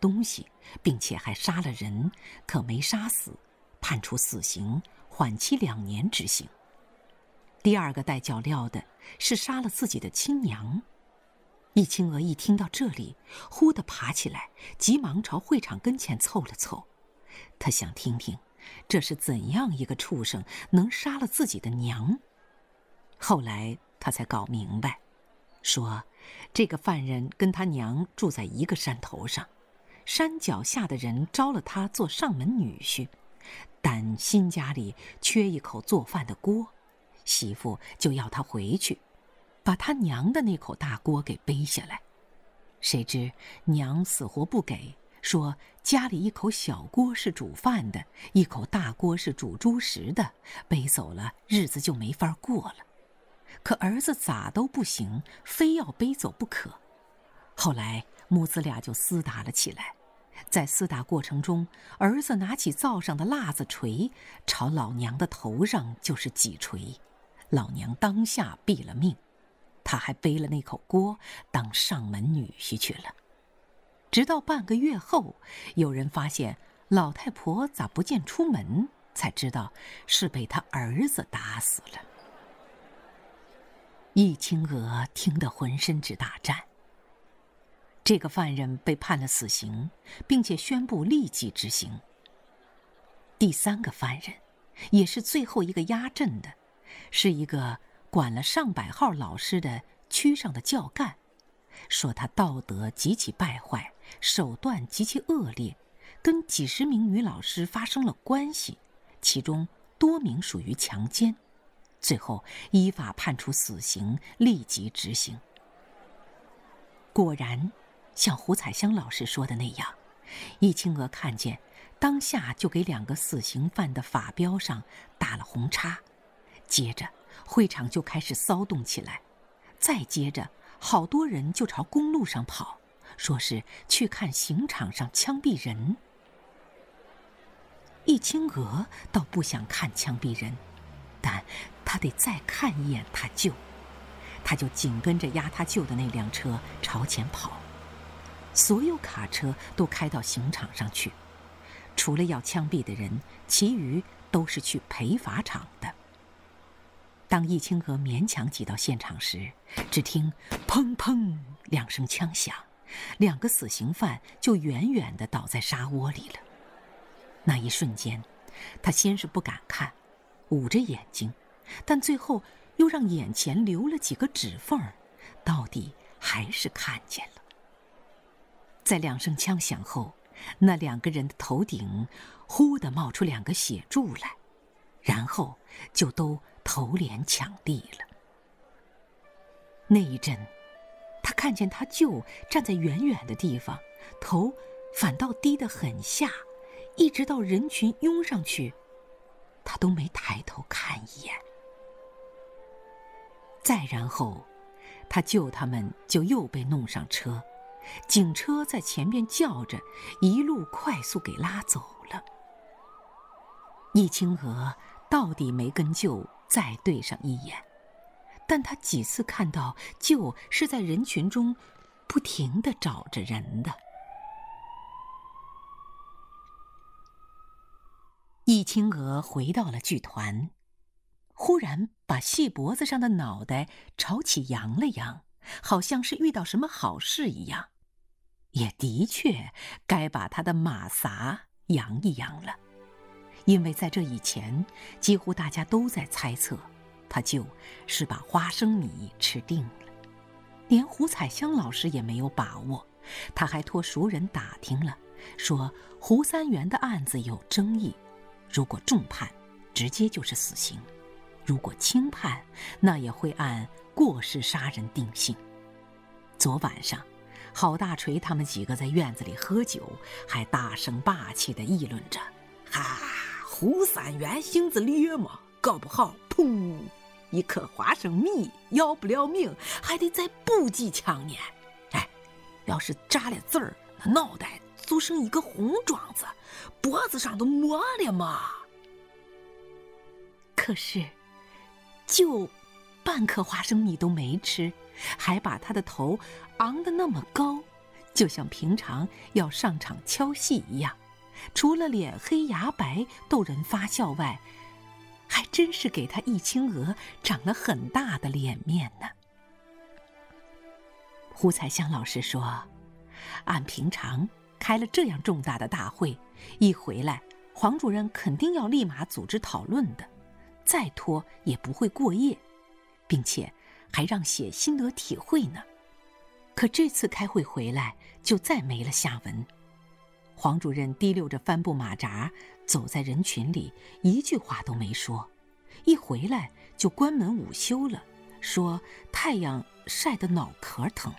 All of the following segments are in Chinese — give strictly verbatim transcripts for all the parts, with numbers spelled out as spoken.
东西，并且还杀了人，可没杀死，判处死刑，缓期两年执行。第二个带脚镣的是杀了自己的亲娘。易清娥一听到这里，忽地爬起来，急忙朝会场跟前凑了凑。他想听听，这是怎样一个畜生能杀了自己的娘？后来他才搞明白，说这个犯人跟他娘住在一个山头上，山脚下的人招了他做上门女婿，但新家里缺一口做饭的锅，媳妇就要他回去，把他娘的那口大锅给背下来。谁知娘死活不给，说家里一口小锅是煮饭的，一口大锅是煮猪食的，背走了日子就没法过了。可儿子咋都不行，非要背走不可。后来母子俩就厮打了起来，在厮打过程中，儿子拿起灶上的蜡子锤，朝老娘的头上就是几锤，老娘当下毙了命，他还背了那口锅当上门女婿去了。直到半个月后，有人发现老太婆咋不见出门，才知道是被他儿子打死了。易清娥听得浑身直打颤。这个犯人被判了死刑，并且宣布立即执行。第三个犯人，也是最后一个压阵的，是一个管了上百号老师的区上的教干，说他道德极其败坏，手段极其恶劣，跟几十名女老师发生了关系，其中多名属于强奸，最后依法判处死刑，立即执行。果然像胡彩香老师说的那样，易清娥看见当下就给两个死刑犯的法标上打了红叉，接着会场就开始骚动起来，再接着好多人就朝公路上跑，说是去看刑场上枪毙人。易清娥倒不想看枪毙人，但他得再看一眼他舅，他就紧跟着押他舅的那辆车朝前跑。所有卡车都开到刑场上去，除了要枪毙的人，其余都是去陪法场的。当易清娥勉强挤到现场时，只听砰砰两声枪响，两个死刑犯就远远地倒在沙窝里了。那一瞬间，他先是不敢看，捂着眼睛，但最后又让眼前留了几个指缝，到底还是看见了。在两声枪响后，那两个人的头顶忽地冒出两个血柱来，然后就都头脸抢地了。那一阵，他看见他舅站在远远的地方，头反倒低得很下，一直到人群拥上去，他都没抬头看一眼。再然后，他舅他们就又被弄上车，警车在前边叫着，一路快速给拉走了。易清娥到底没跟舅再对上一眼，但他几次看到舅是在人群中不停地找着人的。易清娥回到了剧团，忽然把细脖子上的脑袋朝起扬了扬，好像是遇到什么好事一样。也的确该把他的马撒扬一扬了，因为在这以前，几乎大家都在猜测，他就是把花生米吃定了。连胡彩香老师也没有把握，他还托熟人打听了，说胡三元的案子有争议，如果重判，直接就是死刑；如果轻判，那也会按过失杀人定性。昨晚上，郝大锤他们几个在院子里喝酒，还大声霸气地议论着：“哈，胡三元性子烈嘛，搞不好，砰，一颗花生米要不了命，还得再补几枪呢。哎，要是扎了字儿，那脑袋就剩一个红状子，脖子上都没了嘛。”可是，就半颗花生米都没吃，还把他的头昂得那么高， 就像平常要上场敲戏一样，除了脸黑牙白逗人发笑外，还真是给他易清娥长了很大的脸面呢。胡彩香老师说，按平常开了这样重大的大会，一回来黄主任肯定要立马组织讨论的，再拖也不会过夜，并且还让写心得体会呢。可这次开会回来就再没了下文。黄主任提溜着帆布马扎走在人群里，一句话都没说，一回来就关门午休了，说太阳晒得脑壳疼。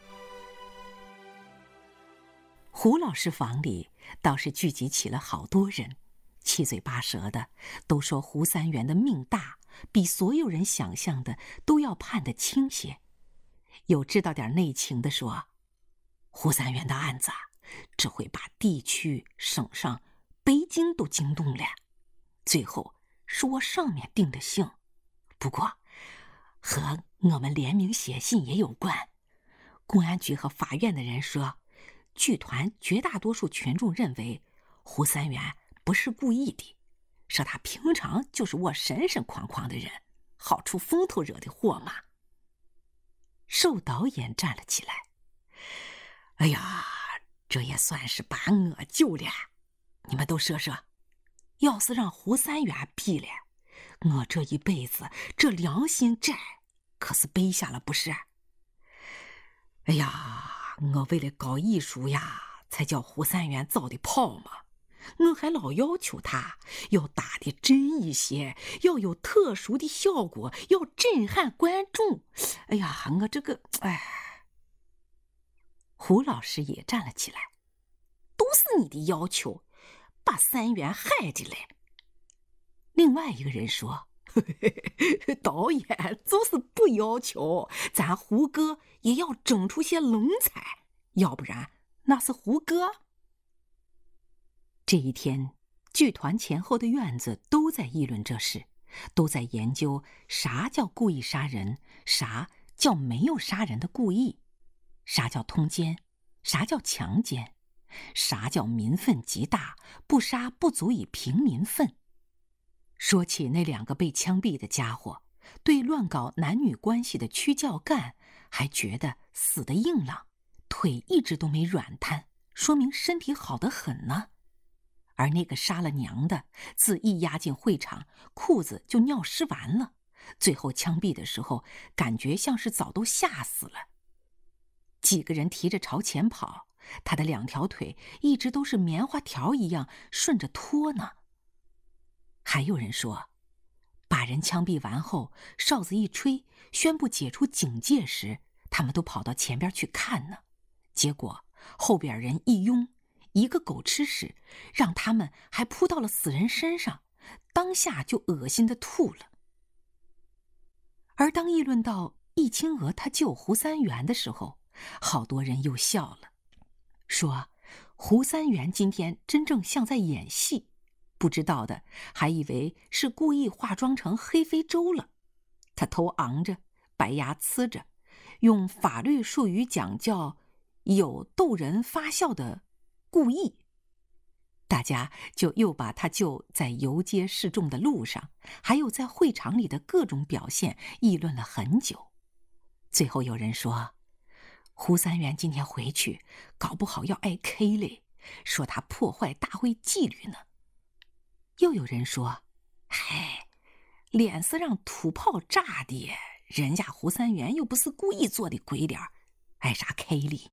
胡老师房里倒是聚集起了好多人，七嘴八舌的都说胡三元的命大，比所有人想象的都要判得轻些。有知道点内情的说，胡三元的案子啊，这会把地区、省上、北京都惊动了。最后是我上面定的性，不过和我们联名写信也有关。公安局和法院的人说，剧团绝大多数群众认为胡三元不是故意的，说他平常就是我神神哐哐的人，好出风头惹的祸嘛。寿导演站了起来，哎呀，这也算是把我救了。你们都说说，要是让胡三元毙了，我这一辈子这良心债可是背下了不是？哎呀，我为了搞艺术呀，才叫胡三元造的炮嘛。我还老要求他要打得真一些，要有特殊的效果，要震撼观众。哎呀，我这个哎。胡老师也站了起来，都是你的要求，把三元害的嘞。另外一个人说，导演就是不要求，咱胡歌也要整出些龙彩，要不然那是胡歌。这一天，剧团前后的院子都在议论这事，都在研究啥叫故意杀人，啥叫没有杀人的故意，啥叫通奸，啥叫强奸，啥叫民愤极大，不杀不足以平民愤。说起那两个被枪毙的家伙，对乱搞男女关系的区教干还觉得死得硬朗，腿一直都没软瘫，说明身体好得很呢。而那个杀了娘的，自一押进会场，裤子就尿湿完了，最后枪毙的时候，感觉像是早都吓死了。几个人提着朝前跑，他的两条腿一直都是棉花条一样顺着拖呢。还有人说，把人枪毙完后，哨子一吹，宣布解除警戒时，他们都跑到前边去看呢。结果后边人一拥，一个狗吃屎，让他们还扑到了死人身上，当下就恶心的吐了。而当议论到易清娥她救胡三元的时候，好多人又笑了，说胡三元今天真正像在演戏，不知道的还以为是故意化妆成黑非洲了。他头昂着，白牙呲着，用法律术语讲叫有逗人发笑的故意。大家就又把他就在游街示众的路上，还有在会场里的各种表现议论了很久。最后有人说，胡三元今天回去搞不好要挨 K 嘞，说他破坏大会纪律呢。又有人说，嗨，脸色让土炮炸的，人家胡三元又不是故意做的鬼脸，挨啥 K 哩？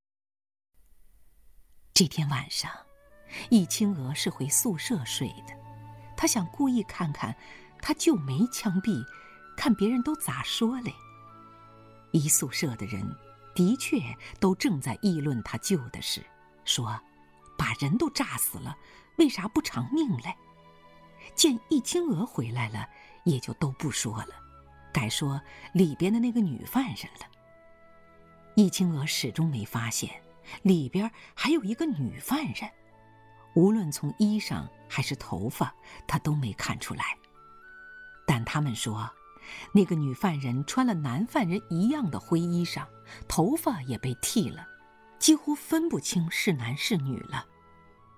这天晚上，易清娥是回宿舍睡的，她想故意看看她舅没枪毙，看别人都咋说嘞。一宿舍的人的确都正在议论他舅的事，说把人都炸死了，为啥不偿命嘞？见易清娥回来了，也就都不说了，改说里边的那个女犯人了。易清娥始终没发现里边还有一个女犯人，无论从衣裳还是头发，她都没看出来。但他们说，那个女犯人穿了男犯人一样的灰衣裳，头发也被剃了， 几乎分不清是男是女了。